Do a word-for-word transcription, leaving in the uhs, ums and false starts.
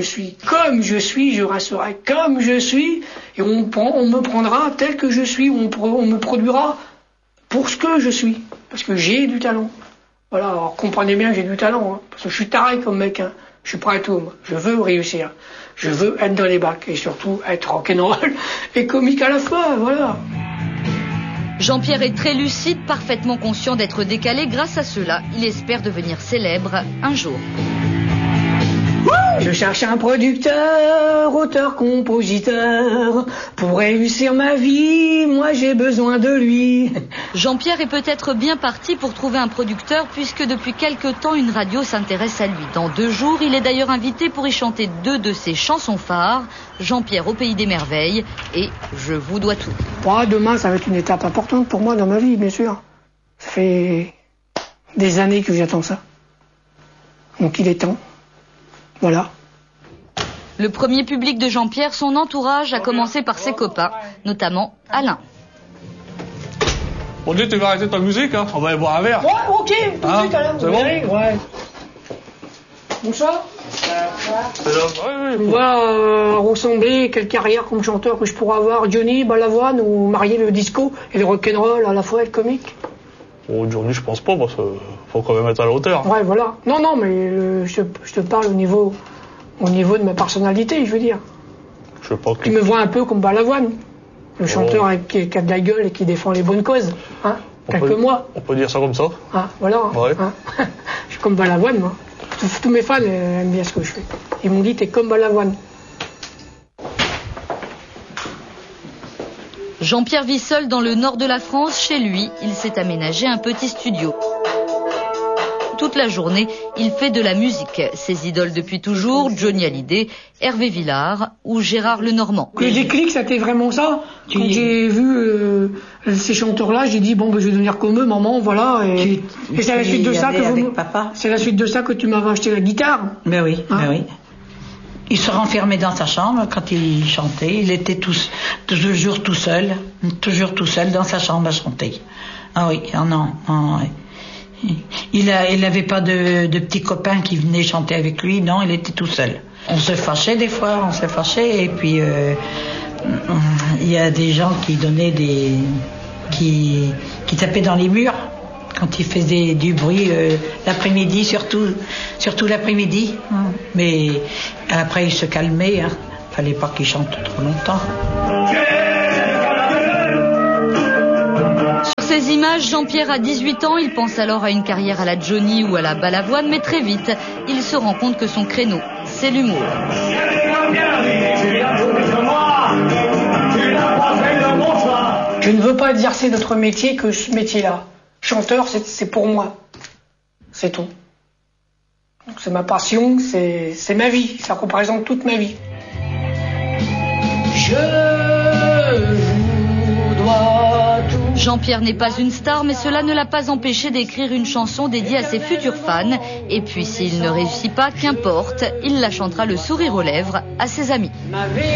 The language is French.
suis. Comme je suis, je resterai comme je suis, et on, prend, on me prendra tel que je suis, on, on me produira pour ce que je suis, parce que j'ai du talent. Voilà, alors comprenez bien que j'ai du talent, hein, parce que je suis taré comme mec, hein. Je suis prêt à tout, moi. Je veux réussir, je veux être dans les bacs, et surtout être rock'n'roll et comique à la fois, voilà. Jean-Pierre est très lucide, parfaitement conscient d'être décalé. Grâce à cela, il espère devenir célèbre un jour. Je cherche un producteur, auteur, compositeur. Pour réussir ma vie, moi j'ai besoin de lui. Jean-Pierre est peut-être bien parti pour trouver un producteur, puisque depuis quelque temps, une radio s'intéresse à lui. Dans deux jours, il est d'ailleurs invité pour y chanter deux de ses chansons phares, Jean-Pierre au pays des merveilles et Je vous dois tout. Moi, demain, ça va être une étape importante pour moi dans ma vie, bien sûr. Ça fait des années que j'attends ça. Donc il est temps. Voilà. Le premier public de Jean-Pierre, son entourage, a commencé par ses copains, notamment Alain. Bon Dieu, tu vas arrêter ta musique, hein? On va aller boire un verre. Ouais, ok, tout de hein? suite, Alain. C'est bon? Ouais. Bonsoir. C'est là. Oui, Tu oui. me vois euh, ressembler, quelle carrière comme chanteur que je pourrais avoir, Johnny, Balavoine, ou marier le disco et le rock'n'roll à la fois, et le comique? Bon, Johnny, je pense pas, parce qu'il faut quand même être à la hauteur. Ouais, voilà. Non, non, mais euh, je, je te parle au niveau, au niveau de ma personnalité, je veux dire. Je sais pas Tu qui... me vois un peu comme Balavoine, le chanteur Oh. avec, qui, qui a de la gueule et qui défend les bonnes causes. Hein, On quelques peut- mois. On peut dire ça comme ça. Hein, voilà. Ouais. Hein. Je suis comme Balavoine, moi. Tous, tous mes fans euh, aiment bien ce que je fais. Ils m'ont dit, t'es comme Balavoine. Jean-Pierre vit seul dans le nord de la France. Chez lui, il s'est aménagé un petit studio. Toute la journée, il fait de la musique. Ses idoles depuis toujours, Johnny Hallyday, Hervé Villard ou Gérard Lenormand. Le déclic, c'était vraiment ça. Tu- Quand j'ai vu euh, ces chanteurs-là, j'ai dit, bon, ben, je vais devenir comme eux, maman, voilà. Et, Tu- et c'est à la tu suite de y ça allais que vous... avec papa? C'est la suite de ça que tu m'avais acheté la guitare. Ben oui, Hein? ben oui. Il se renfermait dans sa chambre quand il chantait. Il était tous, toujours tout seul, toujours tout seul dans sa chambre à chanter. Ah oui, ah non, ah ouais. Il a, il avait pas de, de petits copains qui venaient chanter avec lui. Non, il était tout seul. On se fâchait des fois, on se fâchait et puis euh, il y a des gens qui donnaient des, qui, qui tapaient dans les murs quand il faisait du bruit euh, l'après-midi, surtout, surtout l'après-midi. Mais après il se calmait. Hein. Fallait pas qu'il chante trop longtemps. Sur ces images, Jean-Pierre a dix-huit ans. Il pense alors à une carrière à la Johnny ou à la Balavoine, mais très vite, il se rend compte que son créneau, c'est l'humour. Je ne veux pas exercer d'autre métier que ce métier-là. Chanteur, c'est, c'est pour moi. C'est tout. Donc c'est ma passion, c'est, c'est ma vie. Ça représente toute ma vie. Je vous dois tout. Jean-Pierre n'est pas une star, mais cela ne l'a pas empêché d'écrire une chanson dédiée à ses futurs fans. Et puis s'il ne réussit pas, qu'importe, il la chantera le sourire aux lèvres à ses amis. Ma vie.